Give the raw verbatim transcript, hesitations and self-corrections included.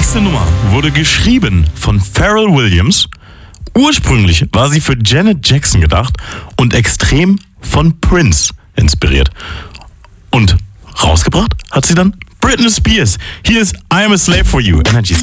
nächste Nummer wurde geschrieben von Pharrell Williams. Ursprünglich war sie für Janet Jackson gedacht und extrem von Prince inspiriert. Und rausgebracht hat sie dann Britney Spears. Hier ist I'm a Slave for You. Energy